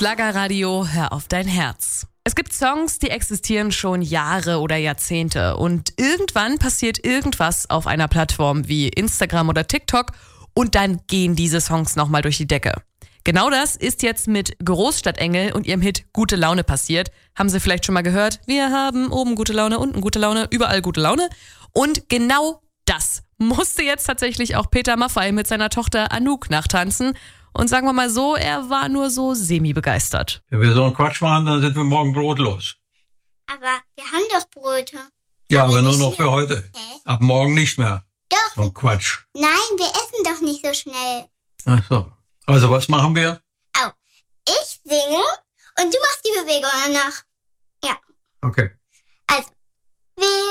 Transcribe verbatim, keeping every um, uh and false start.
Schlagerradio, hör auf dein Herz. Es gibt Songs, die existieren schon Jahre oder Jahrzehnte und irgendwann passiert irgendwas auf einer Plattform wie Instagram oder TikTok und dann gehen diese Songs nochmal durch die Decke. Genau das ist jetzt mit Großstadtengel und ihrem Hit Gute Laune passiert. Haben Sie vielleicht schon mal gehört? Wir haben oben gute Laune, unten gute Laune, überall gute Laune. Und genau das musste jetzt tatsächlich auch Peter Maffay mit seiner Tochter Anouk nachtanzen. Und sagen wir mal so, er war nur so semi-begeistert. Wenn wir so einen Quatsch machen, dann sind wir morgen brotlos. Aber wir haben doch Brote. Ja, aber aber nur nicht noch hier. für heute. Hä? Ab morgen nicht mehr. Doch. So ein Quatsch. Nein, wir essen doch nicht so schnell. Ach so. Also was machen wir? Au. Ich singe und du machst die Bewegung danach. Ja. Okay. Also, wir